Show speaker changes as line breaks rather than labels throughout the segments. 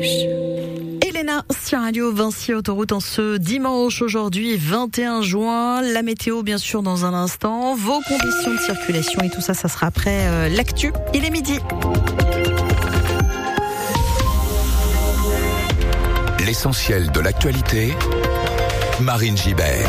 Rouge. Elena sur Radio Vinci Autoroute en ce dimanche aujourd'hui 21 juin. La météo bien sûr dans un instant. Vos conditions de circulation et tout ça, ça sera après l'actu. Il est midi.
L'essentiel de l'actualité, Marine Gibert.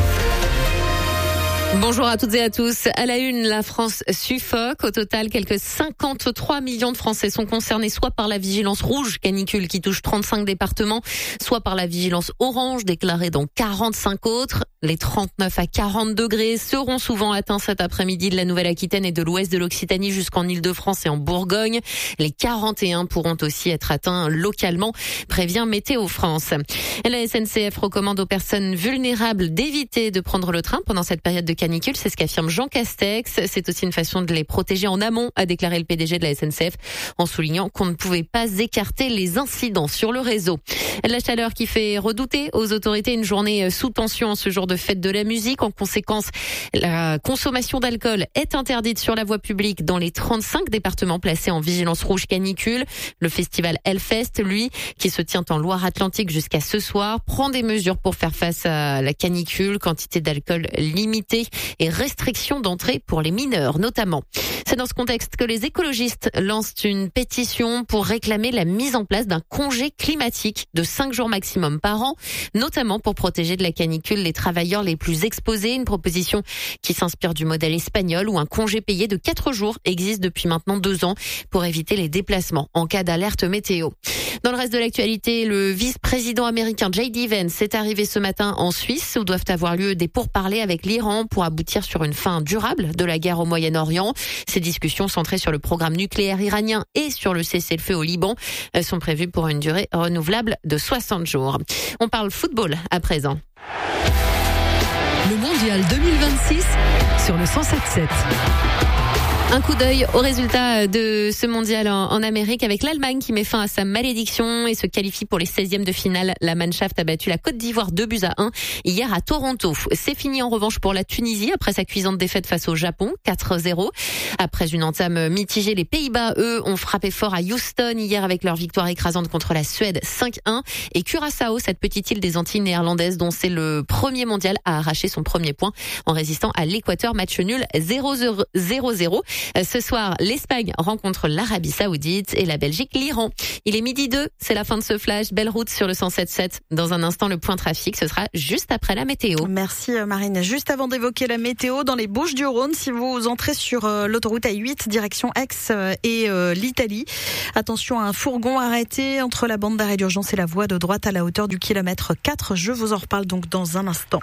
Bonjour à toutes et à tous. À la une, la France suffoque. Au total, quelques 53 millions de Français sont concernés soit par la vigilance rouge canicule qui touche 35 départements, soit par la vigilance orange déclarée dans 45 autres. Les 39 à 40 degrés seront souvent atteints cet après-midi de la Nouvelle-Aquitaine et de l'ouest de l'Occitanie jusqu'en Île-de-France et en Bourgogne. Les 41 pourront aussi être atteints localement, prévient Météo France. La SNCF recommande aux personnes vulnérables d'éviter de prendre le train pendant cette période de canicule, c'est ce qu'affirme Jean Castex. C'est aussi une façon de les protéger en amont, a déclaré le PDG de la SNCF, en soulignant qu'on ne pouvait pas écarter les incidents sur le réseau. La chaleur qui fait redouter aux autorités une journée sous tension en ce jour de fête de la musique. En conséquence, la consommation d'alcool est interdite sur la voie publique dans les 35 départements placés en vigilance rouge canicule. Le festival Hellfest, lui, qui se tient en Loire-Atlantique jusqu'à ce soir, prend des mesures pour faire face à la canicule, quantité d'alcool limitée et restrictions d'entrée pour les mineurs notamment. C'est dans ce contexte que les écologistes lancent une pétition pour réclamer la mise en place d'un congé climatique de 5 jours maximum par an, notamment pour protéger de la canicule les travailleurs les plus exposés. Une proposition qui s'inspire du modèle espagnol où un congé payé de 4 jours existe depuis maintenant 2 ans pour éviter les déplacements en cas d'alerte météo. Dans le reste de l'actualité, le vice-président américain J.D. Vance est arrivé ce matin en Suisse où doivent avoir lieu des pourparlers avec l'Iran pour aboutir sur une fin durable de la guerre au Moyen-Orient. Ces discussions centrées sur le programme nucléaire iranien et sur le cessez-le-feu au Liban sont prévues pour une durée renouvelable de 60 jours. On parle football à présent.
Le mondial 2026 sur le 107.7.
Un coup d'œil aux résultats de ce mondial en Amérique avec l'Allemagne qui met fin à sa malédiction et se qualifie pour les 16e de finale. La Mannschaft a battu la Côte d'Ivoire 2-1 hier à Toronto. C'est fini en revanche pour la Tunisie après sa cuisante défaite face au Japon 4-0. Après une entame mitigée, les Pays-Bas, eux, ont frappé fort à Houston hier avec leur victoire écrasante contre la Suède 5-1. Et Curaçao, cette petite île des Antilles néerlandaises dont c'est le premier mondial, a arraché son premier point en résistant à l'Équateur. Match nul 0-0. Ce soir, l'Espagne rencontre l'Arabie Saoudite et la Belgique l'Iran. Il est 12h02, c'est la fin de ce flash. Belle route sur le 107.7. Dans un instant, le point trafic, ce sera juste après la météo.
Merci Marine. Juste avant d'évoquer la météo, dans les Bouches-du-Rhône, si vous entrez sur l'autoroute A8, direction Aix et l'Italie, attention à un fourgon arrêté entre la bande d'arrêt d'urgence et la voie de droite à la hauteur du kilomètre 4. Je vous en reparle donc dans un instant.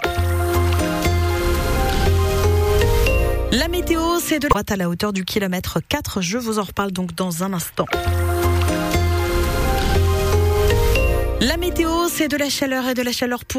La météo, c'est de droite à la hauteur du kilomètre 4. Je vous en reparle donc dans un instant. La météo, c'est de la chaleur et de la chaleur pour